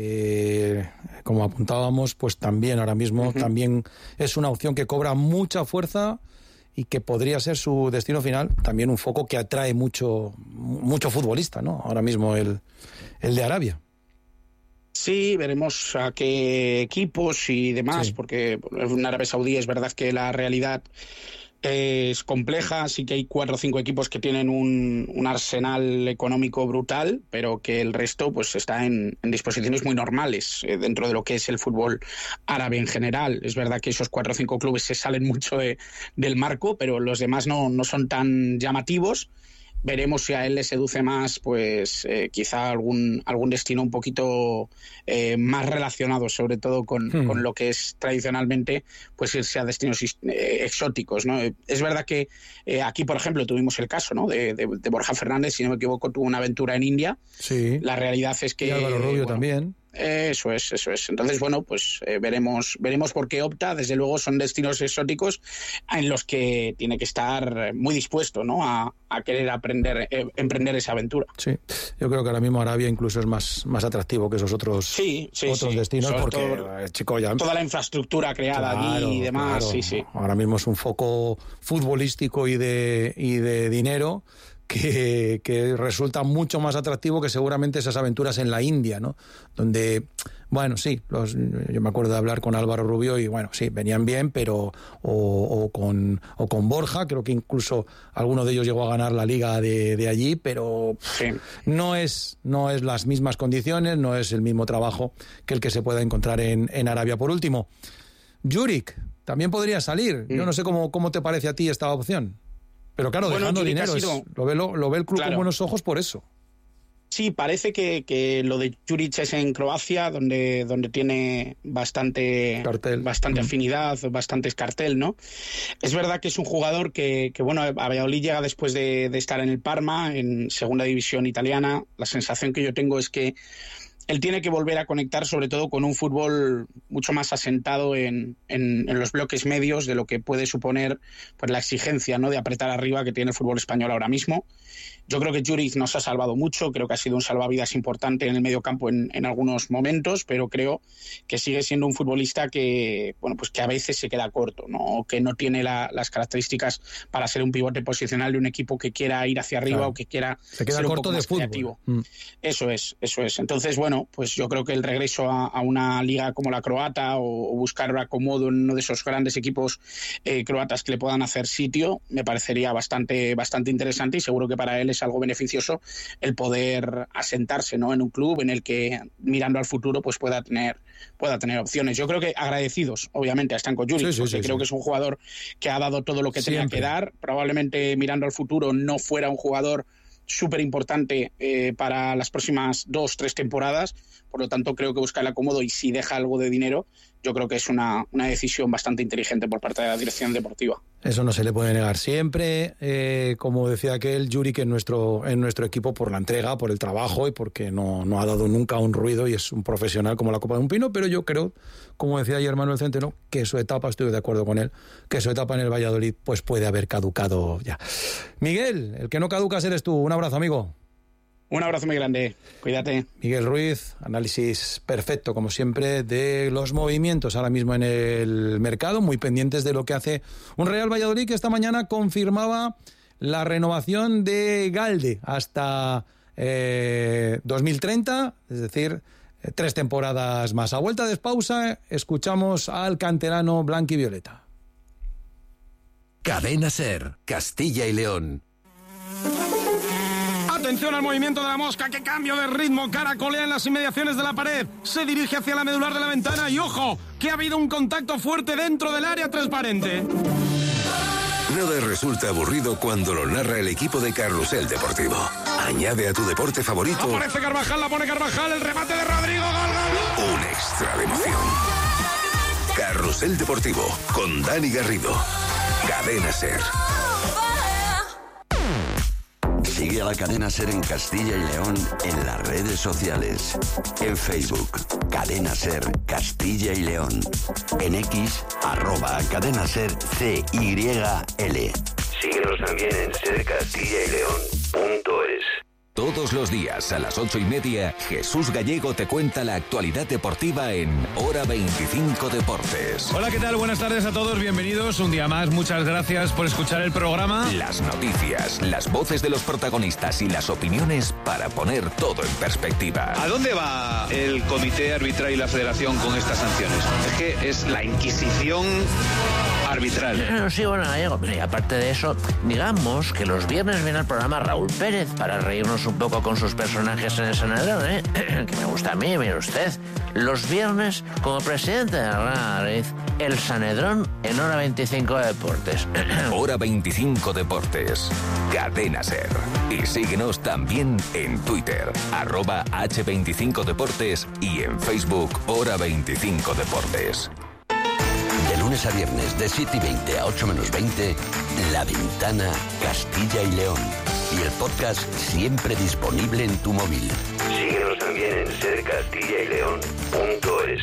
que como apuntábamos, pues también ahora mismo uh-huh. también es una opción que cobra mucha fuerza y que podría ser su destino final, también un foco que atrae mucho mucho futbolista, ¿no? Ahora mismo el, el de Arabia.
Sí, veremos a qué equipos y demás, sí. Porque en Arabia Saudí es verdad que la realidad es compleja, sí que hay cuatro o cinco equipos que tienen un, un arsenal económico brutal, pero que el resto pues está en, en disposiciones muy normales eh, dentro de lo que es el fútbol árabe en general. Es verdad que esos cuatro o cinco clubes se salen mucho de, del marco, pero los demás no, no son tan llamativos. Veremos si a él le seduce más, pues eh, quizá algún algún destino un poquito eh, más relacionado, sobre todo con, hmm. con lo que es tradicionalmente, pues irse a destinos eh, exóticos, ¿no? Es verdad que eh, aquí, por ejemplo, tuvimos el caso, ¿no?, de, de, de Borja Fernández, si no me equivoco, tuvo una aventura en India.
Sí.
La realidad es que...
Y Álvaro Rubio bueno, también.
Eso es, eso es. Entonces, bueno, pues eh, veremos veremos por qué opta. Desde luego son destinos exóticos en los que tiene que estar muy dispuesto, ¿no?, a, a querer aprender, eh, emprender esa aventura.
Sí, yo creo que ahora mismo Arabia incluso es más, más atractivo que esos otros,
sí, sí,
otros
sí.
destinos,
Sobre
porque,
todo,
eh, chico, ya...
toda la infraestructura creada
claro,
allí y demás,
claro.
sí, sí.
Ahora mismo es un foco futbolístico y de, y de dinero que, que resulta mucho más atractivo que seguramente esas aventuras en la India, ¿no? Donde, bueno, sí, los, yo me acuerdo de hablar con Álvaro Rubio y, bueno, sí, venían bien, pero o, o, con, o con Borja, creo que incluso alguno de ellos llegó a ganar la liga de, de allí, pero
sí.
no es no es las mismas condiciones, no es el mismo trabajo que el que se pueda encontrar en, en Arabia. Por último, Juric también podría salir. Mm. Yo no sé cómo, cómo te parece a ti esta opción. Pero claro, bueno, dejando dinero, sido... es, lo, ve, lo, lo ve el club claro. con buenos ojos por eso.
Sí, parece que, que lo de Juric es en Croacia, donde, donde tiene bastante,
cartel.
bastante
mm.
afinidad, bastante cartel, ¿no? Es verdad que es un jugador que, que bueno, a Valladolid llega después de, de estar en el Parma, en segunda división italiana. La sensación que yo tengo es que él tiene que volver a conectar sobre todo con un fútbol mucho más asentado en, en, en los bloques medios de lo que puede suponer pues, la exigencia, ¿no?, de apretar arriba que tiene el fútbol español ahora mismo. Yo creo que Juric nos ha salvado mucho, creo que ha sido un salvavidas importante en el medio campo en, en algunos momentos, pero creo que sigue siendo un futbolista que, bueno, pues que a veces se queda corto, ¿no?, que no tiene la, las características para ser un pivote posicional de un equipo que quiera ir hacia arriba, claro, o que quiera
se queda
ser un
corto
poco
de
más
fútbol.
Creativo.
Mm.
Eso es, eso es. Entonces, bueno, pues yo creo que el regreso a, a una liga como la croata o, o buscar acomodo en uno de esos grandes equipos eh, croatas que le puedan hacer sitio me parecería bastante, bastante interesante, y seguro que para él es algo beneficioso el poder asentarse, ¿no?, en un club en el que, mirando al futuro, pues pueda tener, pueda tener opciones. Yo creo que agradecidos, obviamente, a Stanko Juric, sí, sí, porque sí, creo sí. que es un jugador que ha dado todo lo que Siempre. tenía que dar. Probablemente, mirando al futuro, no fuera un jugador súper importante eh, para las próximas dos, tres temporadas. Por lo tanto, creo que busca el acomodo, y si deja algo de dinero, yo creo que es una, una decisión bastante inteligente por parte de la dirección deportiva.
Eso no se le puede negar siempre. Eh, como decía aquel, Juric en nuestro, en nuestro equipo, por la entrega, por el trabajo y porque no, no ha dado nunca un ruido y es un profesional como la copa de un pino, pero yo creo, como decía ayer Manuel Centeno, que su etapa, estoy de acuerdo con él, que su etapa en el Valladolid pues puede haber caducado ya. Miguel, el que no caducas eres tú. Un abrazo, amigo.
Un abrazo muy grande, cuídate.
Miguel Ruiz, análisis perfecto, como siempre, de los movimientos ahora mismo en el mercado, muy pendientes de lo que hace un Real Valladolid que esta mañana confirmaba la renovación de Galde hasta eh, dos mil treinta, es decir, eh, tres temporadas más. A vuelta de pausa, escuchamos al canterano blanquivioleta.
Cadena SER, Castilla y León.
Atención al movimiento de la mosca, que cambio de ritmo, caracolea en las inmediaciones de la pared, se dirige hacia la medular de la ventana y ¡ojo!, que ha habido un contacto fuerte dentro del área transparente.
Nada resulta aburrido cuando lo narra el equipo de Carrusel Deportivo. Añade a tu deporte favorito...
Aparece Carvajal, la pone Carvajal, el remate de Rodrigo, gol, gol.
Un extra de emoción. Carrusel Deportivo, con Dani Garrido. Cadena SER. Sigue a la Cadena SER en Castilla y León en las redes sociales. En Facebook, Cadena SER Castilla y León. En X, arroba Cadena SER C Y L. Síguenos también en ser castilla y león punto es. Todos los días a las ocho y media, Jesús Gallego te cuenta la actualidad deportiva en Hora veinticinco Deportes.
Hola, ¿qué tal? Buenas tardes a todos, bienvenidos un día más. Muchas gracias por escuchar el programa.
Las noticias, las voces de los protagonistas y las opiniones para poner todo en perspectiva.
¿A dónde va el comité arbitral y la federación con estas sanciones? Es que es la Inquisición arbitral.
Sí, bueno, Gallego, y aparte de eso, digamos que los viernes viene al programa Raúl Pérez para reírnos un poco con sus personajes en el Sanedrón, ¿eh? Que me gusta a mí, mire usted. Los viernes, como presidente de la Real Madrid, el Sanedrón en Hora veinticinco Deportes.
Hora veinticinco Deportes. Cadena SER. Y síguenos también en Twitter, arroba hache veinticinco Deportes, y en Facebook, Hora veinticinco Deportes. De lunes a viernes, de siete y veinte a ocho menos veinte, La Ventana, Castilla y León. Y el podcast siempre disponible en tu móvil. Síguenos también en ser castilla y león punto es.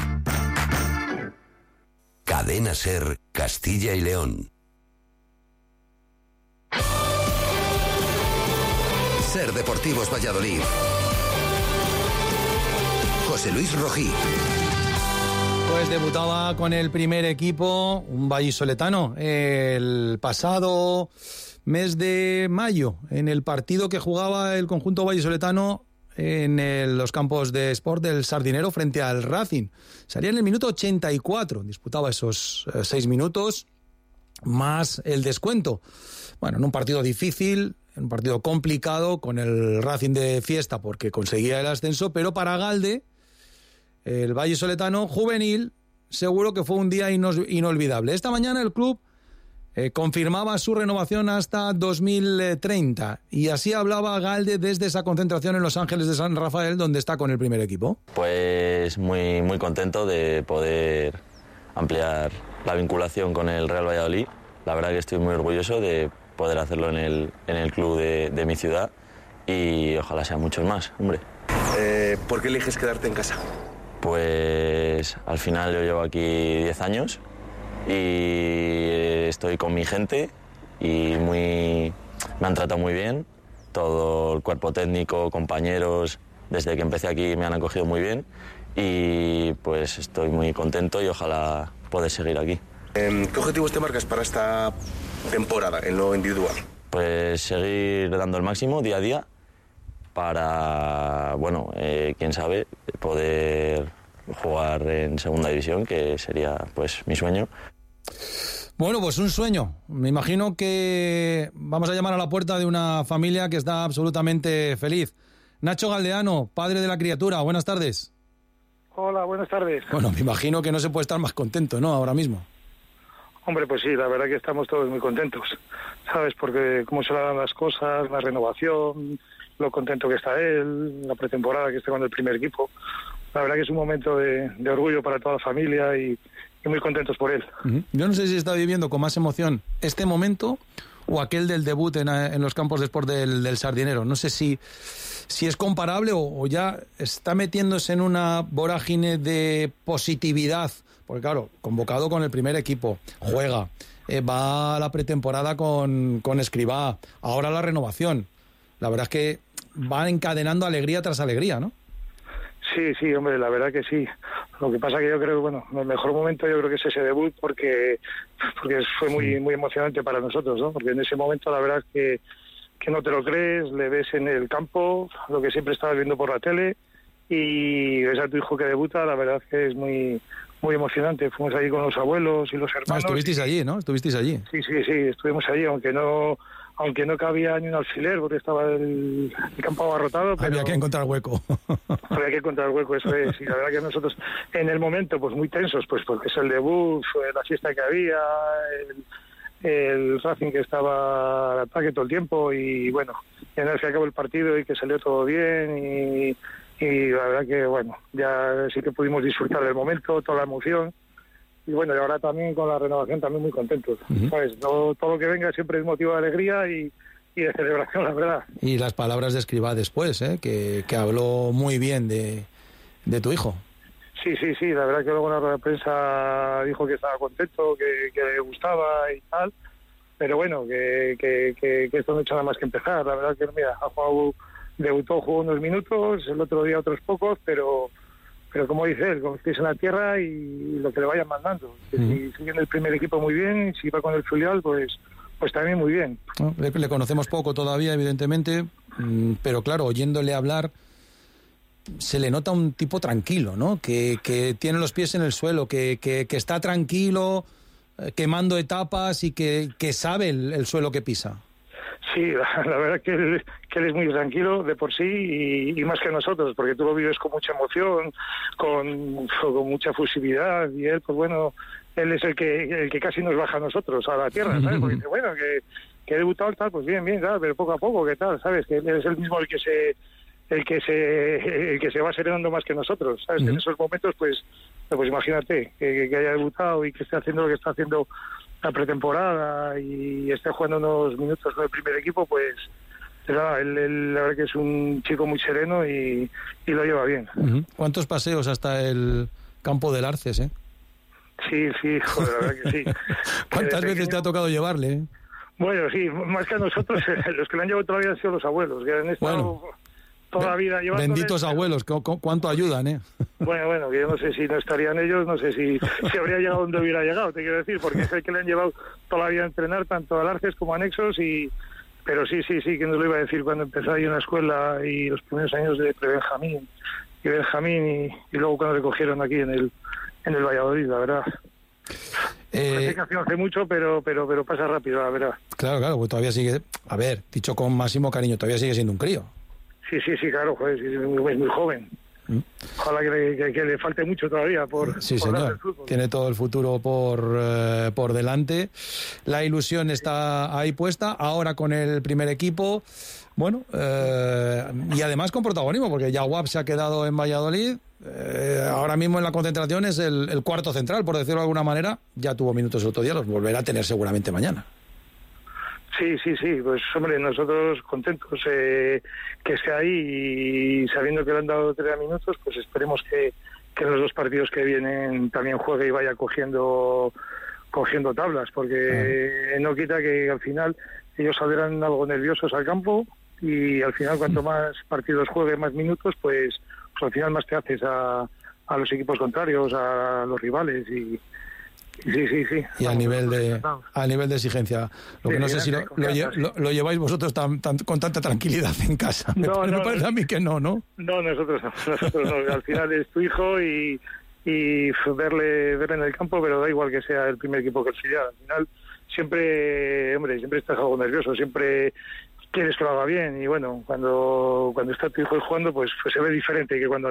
Cadena SER Castilla y León. SER Deportivos Valladolid. José Luis Rojí.
Pues debutaba con el primer equipo un vallisoletano el pasado mes de mayo, en el partido que jugaba el conjunto vallisoletano en el, los campos de Sport del Sardinero frente al Racing. Salía en el minuto ochenta y cuatro, disputaba esos eh, seis minutos más el descuento. Bueno, en un partido difícil, en un partido complicado, con el Racing de fiesta porque conseguía el ascenso, pero para Galde, el vallisoletano juvenil, seguro que fue un día inol- inolvidable. Esta mañana el club Eh, confirmaba su renovación hasta dos mil treinta y así hablaba Galde desde esa concentración en Los Ángeles de San Rafael, donde está con el primer equipo.
Pues muy, muy contento de poder ampliar la vinculación con el Real Valladolid. La verdad que estoy muy orgulloso de poder hacerlo en el, en el club de, de mi ciudad y ojalá sean muchos más, hombre.
Eh, ¿Por qué eliges quedarte en casa?
Pues al final yo llevo aquí diez años y estoy con mi gente y muy, me han tratado muy bien. Todo el cuerpo técnico, compañeros, desde que empecé aquí me han acogido muy bien y pues estoy muy contento y ojalá poder seguir aquí.
¿Qué objetivos te marcas para esta temporada en lo individual?
Pues seguir dando el máximo día a día para, bueno, eh, quién sabe, poder jugar en segunda división, que sería pues mi sueño.
Bueno, pues un sueño. Me imagino que vamos a llamar a la puerta de una familia que está absolutamente feliz. Nacho Galdeano, padre de la criatura, buenas tardes.
Hola, buenas tardes.
Bueno, me imagino que no se puede estar más contento, ¿no?, ahora mismo.
Hombre, pues sí, la verdad que estamos todos muy contentos, ¿sabes? Porque cómo se le dan las cosas, la renovación, lo contento que está él, la pretemporada que está con el primer equipo. La verdad que es un momento de, de orgullo para toda la familia y, y muy contentos por él.
Uh-huh. Yo no sé si está viviendo con más emoción este momento o aquel del debut en, en los campos de sport del, del Sardinero. No sé si, si es comparable o, o ya está metiéndose en una vorágine de positividad. Porque claro, convocado con el primer equipo, juega, eh, va a la pretemporada con, con Escribá, ahora la renovación. La verdad es que va encadenando alegría tras alegría, ¿no?
Sí, sí, hombre, la verdad que sí. Lo que pasa que yo creo, bueno, el mejor momento yo creo que es ese debut porque porque fue muy muy emocionante para nosotros, ¿no? Porque en ese momento la verdad es que, que no te lo crees, le ves en el campo, lo que siempre estabas viendo por la tele, y ves a tu hijo que debuta, la verdad es que es muy muy emocionante. Fuimos allí con los abuelos y los hermanos.
Ah, estuvisteis allí, ¿no? Estuvisteis allí.
Sí, sí, sí, estuvimos allí, aunque no aunque no cabía ni un alfiler porque estaba el, el campo abarrotado. Pero
había que encontrar hueco.
Había que encontrar hueco, eso es. Y la verdad que nosotros, en el momento, pues muy tensos, pues porque es el debut, fue la fiesta que había, el, el Racing que estaba al ataque todo el tiempo y bueno, y una vez que acabó el partido y que salió todo bien y, y la verdad que bueno, ya sí que pudimos disfrutar del momento, toda la emoción. Y bueno, y ahora también con la renovación también muy contentos, uh-huh. ¿Sabes? Todo, todo lo que venga siempre es motivo de alegría y, y de celebración, la verdad.
Y las palabras de Escribá después, ¿eh? que, que habló muy bien de, de tu hijo.
Sí, sí, sí, la verdad que luego en la rueda de prensa dijo que estaba contento, que, que le gustaba y tal, pero bueno, que, que, que, que esto no ha hecho nada más que empezar. La verdad que, mira, ha jugado, debutó, jugó unos minutos, el otro día otros pocos, pero... Pero como dice él, como estáis en la tierra y lo que le vayan mandando. Que mm. Si sigue en el primer equipo muy bien, si va con el filial, pues pues también muy bien.
No, le, le conocemos poco todavía, evidentemente, pero claro, oyéndole hablar, se le nota un tipo tranquilo, ¿no? Que, que tiene los pies en el suelo, que, que, que está tranquilo, eh, quemando etapas y que, que sabe el, el suelo que pisa.
Sí, la, la verdad que él, que él es muy tranquilo de por sí y, y más que nosotros, porque tú lo vives con mucha emoción, con, con mucha fusividad y él, pues bueno, él es el que el que casi nos baja a nosotros a la tierra, ¿sabes? Porque dice, bueno, que, que he debutado tal, pues bien, bien, tal, pero poco a poco, ¿qué tal? ¿Sabes? Que él es el mismo el que se el que se el que se va serenando más que nosotros, ¿sabes? Uh-huh. En esos momentos, pues, pues imagínate que, que haya debutado y que esté haciendo lo que está haciendo la pretemporada y esté jugando unos minutos con el primer equipo, pues la, él, él, la verdad que es un chico muy sereno y, y lo lleva bien.
Uh-huh. ¿Cuántos paseos hasta el campo del Arces, eh?
Sí, sí, joder, la verdad que sí.
¿Cuántas que veces pequeño... te ha tocado llevarle? Eh?
Bueno, sí, más que a nosotros, los que le han llevado todavía han sido los abuelos, que han estado bueno, toda la vida llevándole.
Benditos abuelos, ¿cu- cu- ¿cuánto ayudan, eh?
Bueno, bueno, que yo no sé si no estarían ellos, no sé si, si habría llegado donde hubiera llegado, te quiero decir, porque es el que le han llevado toda la vida a entrenar, tanto al Arces como a Nexos, y pero sí, sí, sí, que nos lo iba a decir cuando empezó ahí en la escuela y los primeros años de pre-Benjamín y Benjamín, y, y luego cuando recogieron aquí en el en el Valladolid, la verdad. Eh, que hace mucho, pero pero pero pasa rápido, la verdad.
Claro, claro, pues todavía sigue, a ver, dicho con máximo cariño, todavía sigue siendo un crío.
Sí, sí, sí, claro, joder, sí, es muy, es muy joven. ¿Mm? Ojalá que le, que, que le falte mucho todavía por
sí,
por
señor. Tiene todo el futuro por eh, por delante. La ilusión está ahí puesta, ahora con el primer equipo. Bueno, eh, y además con protagonismo, porque Yaguab se ha quedado en Valladolid. Eh, ahora mismo en la concentración es el, el cuarto central, por decirlo de alguna manera. Ya tuvo minutos el otro día, los volverá a tener seguramente mañana.
Sí, sí, sí, pues hombre, nosotros contentos eh, que esté ahí y sabiendo que le han dado treinta minutos, pues esperemos que, que en los dos partidos que vienen también juegue y vaya cogiendo cogiendo tablas, porque uh-huh. no quita que al final ellos saldrán algo nerviosos al campo y al final cuanto más partidos juegue, más minutos, pues, pues al final más te haces a, a los equipos contrarios, a los rivales y sí, sí, sí.
Y a nivel de a nivel de exigencia. Lo que sí, no sé si lo, lo, lo, lo lleváis vosotros tan, tan, con tanta tranquilidad en casa. No, me, no, me parece no, a mí que no, ¿no?
No, nosotros no. Nosotros no. Al final es tu hijo y, y verle, verle en el campo, pero da igual que sea el primer equipo que el filial. Al final siempre, hombre, siempre estás algo nervioso, siempre quieres que lo haga bien y bueno, cuando cuando está tu hijo jugando, pues, pues se ve diferente que cuando